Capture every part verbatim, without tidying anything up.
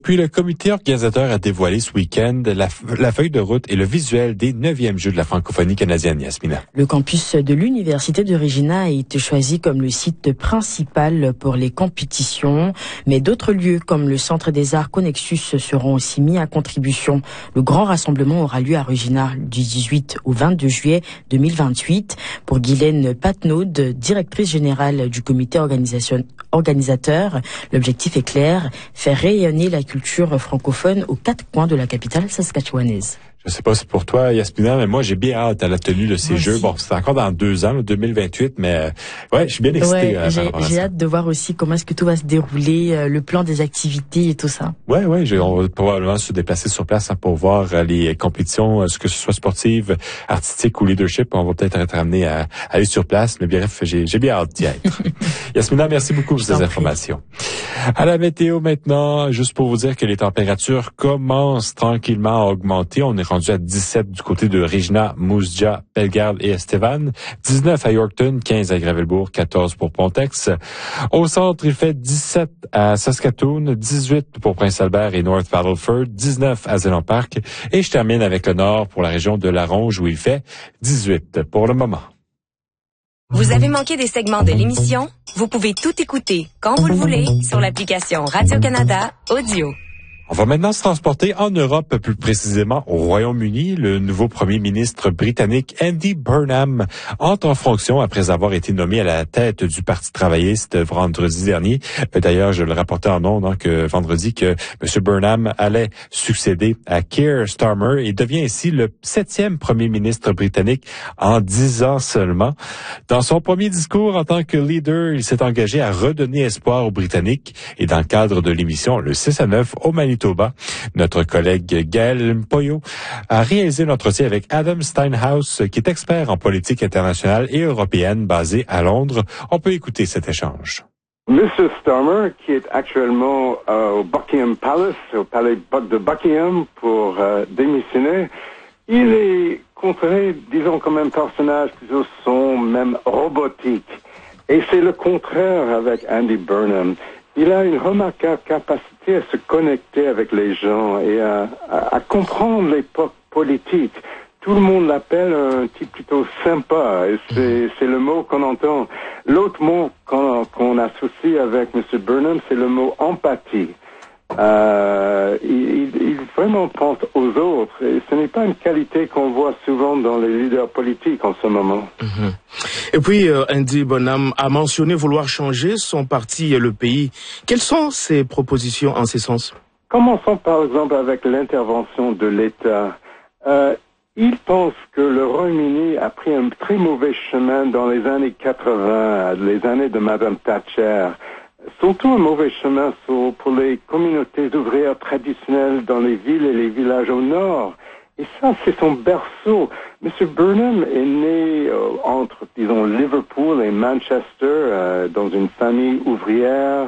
Puis le comité organisateur a dévoilé ce week-end la, la feuille de route et le visuel des neuvièmes Jeux de la francophonie canadienne, Yasmina. Le campus de l'Université de Regina a été choisi comme le site principal pour les compétitions, mais d'autres lieux comme le Centre des Arts Connexus seront aussi mis à contribution. Le grand rassemblement aura lieu à Regina du dix-huit au vingt-deux juillet deux mille vingt-huit. Pour Guylaine Patnaud, directrice générale du comité organisation, organisateur, l'objectif est clair, faire rayonner la culture francophone aux quatre coins de la capitale saskatchewanaise. Je sais pas si pour toi, Yasmina, mais moi, j'ai bien hâte à la tenue de ces moi Jeux. Aussi. Bon, c'est encore dans deux ans, deux mille vingt-huit, mais euh, ouais, je suis bien excité. Ouais, euh, j'ai, j'ai hâte de voir aussi comment est-ce que tout va se dérouler, euh, le plan des activités et tout ça. Ouais, ouais, j'ai, on va probablement se déplacer sur place hein, pour voir euh, les compétitions, euh, ce que ce soit sportive, artistique ou leadership. On va peut-être être amené à, à aller sur place, mais bref, j'ai, j'ai bien hâte d'y être. Yasmina, merci beaucoup pour ces informations. À la météo maintenant, juste pour vous dire que les températures commencent tranquillement à augmenter. On est rendu à dix-sept du côté de Regina, Moose Jaw, Bellegarde et Estevan, dix-neuf à Yorkton, quinze à Gravelbourg, quatorze pour Pontex. Au centre, il fait dix-sept à Saskatoon, dix-huit pour Prince-Albert et North Battleford, dix-neuf à Zéland Park. Et je termine avec le nord pour la région de La Ronge où il fait dix-huit pour le moment. Vous avez manqué des segments de l'émission? Vous pouvez tout écouter quand vous le voulez sur l'application Radio-Canada Audio. On va maintenant se transporter en Europe, plus précisément au Royaume-Uni. Le nouveau premier ministre britannique Andy Burnham entre en fonction après avoir été nommé à la tête du Parti travailliste vendredi dernier. D'ailleurs, je le rapportais en ondes hein, que vendredi que M. Burnham allait succéder à Keir Starmer et devient ainsi le septième premier ministre britannique en dix ans seulement. Dans son premier discours en tant que leader, il s'est engagé à redonner espoir aux Britanniques et dans le cadre de l'émission Le six à neuf au Manitoba, notre collègue Gaël Mpoyo a réalisé un entretien avec Adam Steinhaus, qui est expert en politique internationale et européenne basé à Londres. On peut écouter cet échange. Monsieur Starmer, qui est actuellement euh, au Buckingham Palace, au palais de Buckingham, pour euh, démissionner, il est considéré, disons, comme un personnage plutôt sombre, même robotique. Et c'est le contraire avec Andy Burnham. Il a une remarquable capacité à se connecter avec les gens et à, à, à comprendre l'époque politique. Tout le monde l'appelle un type plutôt sympa, et c'est, c'est le mot qu'on entend. L'autre mot qu'on, qu'on associe avec M. Burnham, c'est le mot empathie. Euh, il, il vraiment pense aux autres, et ce n'est pas une qualité qu'on voit souvent dans les leaders politiques en ce moment. Mmh. Et puis, euh, Andy Burnham a mentionné vouloir changer son parti et le pays. Quelles sont ses propositions en ce sens? Commençons par exemple avec l'intervention de l'État. Euh, il pense que le Royaume-Uni a pris un très mauvais chemin dans les années quatre-vingts, les années de Madame Thatcher. Surtout un mauvais chemin pour les communautés ouvrières traditionnelles dans les villes et les villages au nord. Et ça, c'est son berceau. M. Burnham est né euh, entre, disons, Liverpool et Manchester, euh, dans une famille ouvrière,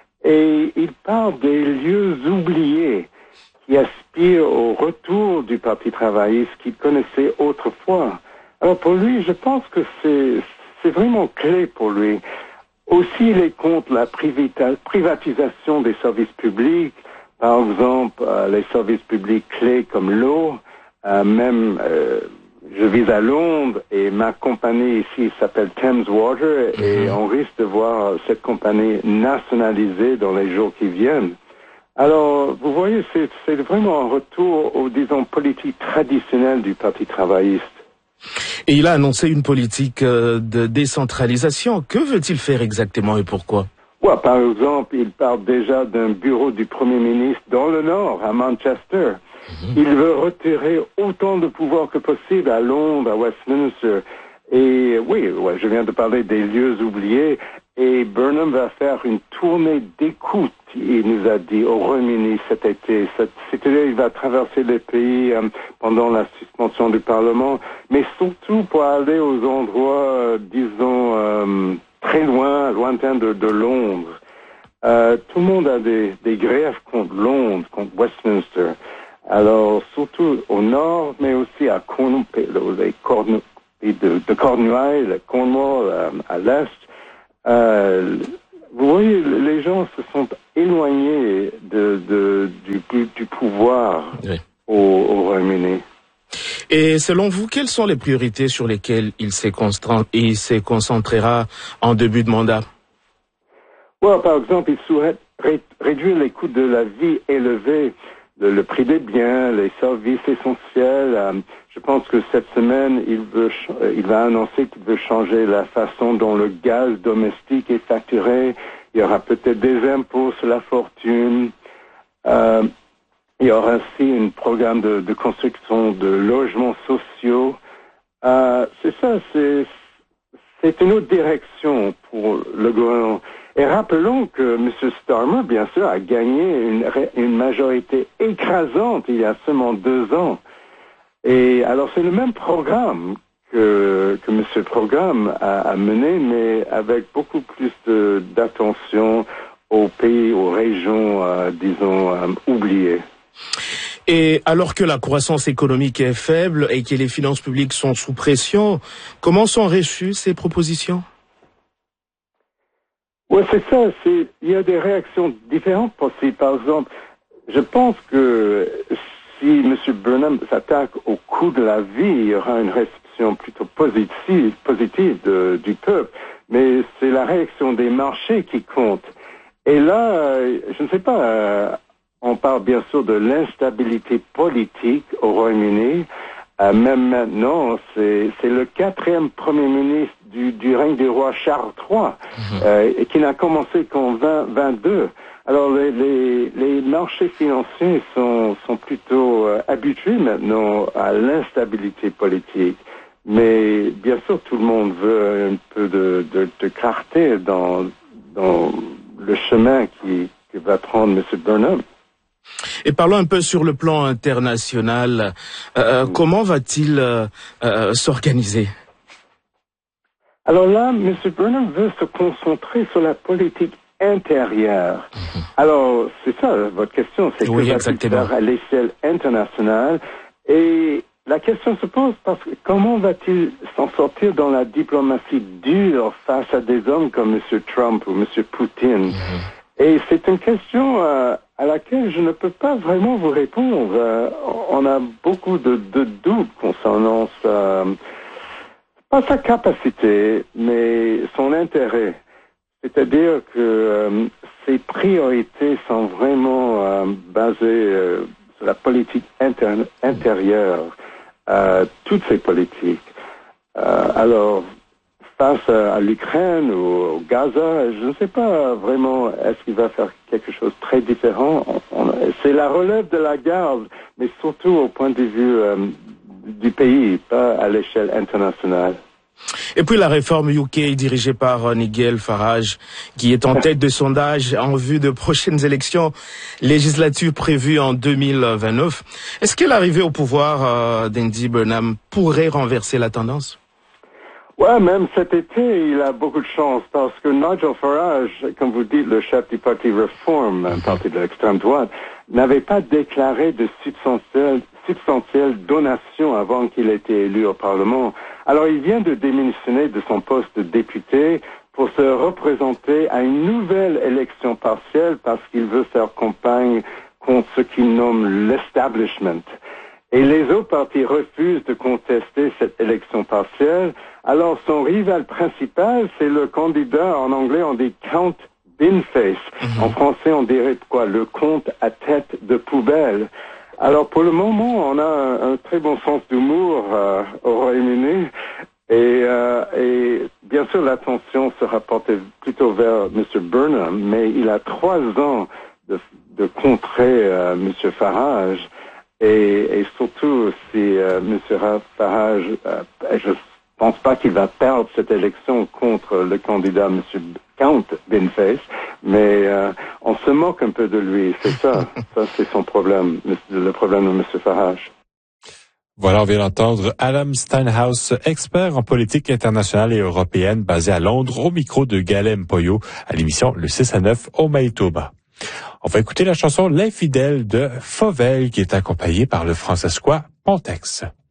et il parle des lieux oubliés qui aspirent au retour du Parti travailliste qu'il connaissait autrefois. Alors pour lui, je pense que c'est, c'est vraiment clé pour lui. Aussi, il est contre la privatisation des services publics, par exemple, euh, les services publics clés comme l'eau, euh, même, euh, je vis à Londres et ma compagnie ici s'appelle Thames Water et on risque de voir cette compagnie nationalisée dans les jours qui viennent. Alors, vous voyez, c'est, c'est vraiment un retour aux, disons, politiques traditionnelles du Parti travailliste. Et il a annoncé une politique euh, de décentralisation. Que veut-il faire exactement et pourquoi? Ouais, par exemple, il parle déjà d'un bureau du Premier ministre dans le Nord, à Manchester. Mmh. Il veut retirer autant de pouvoir que possible à Londres, à Westminster. Et oui, ouais, je viens de parler des lieux oubliés. Et Burnham va faire une tournée d'écoute, il nous a dit, au Royaume-Uni cet été. Cet été, il va traverser les pays euh, pendant la suspension du Parlement, mais surtout pour aller aux endroits, euh, disons, euh, très loin, lointains de, de Londres. Euh, tout le monde a des, des griefs contre Londres, contre Westminster. Alors, surtout au nord, mais aussi à Cornwall, les Cornu, de, de Cornouailles, le Cornwall, euh, à l'est. Euh, vous voyez, les gens se sont éloignés de, de, du, du pouvoir oui. au, au Royaume-Uni. Et selon vous, quelles sont les priorités sur lesquelles il se, il se concentrera en début de mandat? Ouais, par exemple, il souhaite ré réduire les coûts de la vie élevés, le, le prix des biens, les services essentiels. Euh, je pense que cette semaine, il, veut il va annoncer qu'il veut changer la façon dont le gaz domestique est facturé. Il y aura peut-être des impôts sur la fortune. Euh, il y aura aussi un programme de, de construction de logements sociaux. Euh, c'est ça, c'est c'est une autre direction pour le gouvernement. Et rappelons que M. Starmer, bien sûr, a gagné une, une majorité écrasante il y a seulement deux ans. Et alors, c'est le même programme que, que M. Programme a, a mené, mais avec beaucoup plus d'attention aux pays, aux régions, euh, disons, euh, oubliées. Et alors que la croissance économique est faible et que les finances publiques sont sous pression, comment sont reçues ces propositions? Oui, c'est ça. C'est, il y a des réactions différentes possibles. Par exemple, je pense que si M. Burnham s'attaque au coût de la vie, il y aura une réception plutôt positive, positive de, du peuple. Mais c'est la réaction des marchés qui compte. Et là, je ne sais pas, euh, on parle bien sûr de l'instabilité politique au Royaume-Uni. Euh, même maintenant, c'est, c'est le quatrième premier ministre du, du règne du roi Charles trois, mmh. euh, et qui n'a commencé qu'en vingt vingt-deux. Alors les, les, les marchés financiers sont, sont plutôt euh, habitués maintenant à l'instabilité politique. Mais bien sûr, tout le monde veut un peu de, de, de clarté dans, dans le chemin qui, qui va prendre M. Burnham. Et parlons un peu sur le plan international. Euh, comment va-t-il euh, euh, s'organiser? Alors là, M. Burnham veut se concentrer sur la politique intérieure. Mmh. Alors, c'est ça votre question, c'est oui, que va-t-il faire à l'échelle internationale? Et la question se pose parce que comment va-t-il s'en sortir dans la diplomatie dure face à des hommes comme M. Trump ou M. Poutine? Mmh. Et c'est une question euh, à laquelle je ne peux pas vraiment vous répondre. Euh, on a beaucoup de, de doutes concernant sa, pas sa capacité, mais son intérêt. C'est-à-dire que euh, ses priorités sont vraiment euh, basées euh, sur la politique interne, intérieure, euh, toutes ces politiques. Euh, alors, face à l'Ukraine ou au Gaza, je ne sais pas vraiment, est-ce qu'il va faire quelque chose de très différent? On, on, c'est la relève de la garde, mais surtout au point de vue euh, du pays, pas à l'échelle internationale. Et puis la réforme U K dirigée par Nigel Farage, qui est en tête de sondage en vue de prochaines élections législatives prévues en deux mille vingt-neuf. Est-ce que l'arrivée au pouvoir euh, d'Andy Burnham pourrait renverser la tendance? Ouais, même cet été, il a beaucoup de chance parce que Nigel Farage, comme vous dites, le chef du parti Reform, un parti de l'extrême droite, n'avait pas déclaré de substantielles, substantielles donations avant qu'il ait été élu au Parlement. Alors, il vient de démissionner de son poste de député pour se représenter à une nouvelle élection partielle parce qu'il veut faire campagne contre ce qu'il nomme l'establishment. Et les autres partis refusent de contester cette élection partielle. Alors, son rival principal, c'est le candidat, en anglais, on dit Count Binface. Mm-hmm. En français, on dirait quoi? Le comte à tête de poubelle. Alors, pour le moment, on a un, un très bon sens d'humour euh, au Royaume-Uni. Et, euh, et bien sûr, l'attention sera portée plutôt vers M. Burnham, mais il a trois ans de, de contrer euh, M. Farage. Et, et surtout, si euh, M. Farage, euh, je pense pas qu'il va perdre cette élection contre le candidat M. Count Binface, mais euh, on se moque un peu de lui, c'est ça. Ça, c'est son problème, le problème de M. Farage. Voilà, on vient d'entendre Adam Steinhaus, expert en politique internationale et européenne, basé à Londres, au micro de Galem Poyo, à l'émission Le six à neuf au Manitoba. On va écouter la chanson L'Infidèle de Fauvel, qui est accompagnée par le Francescois Pontex.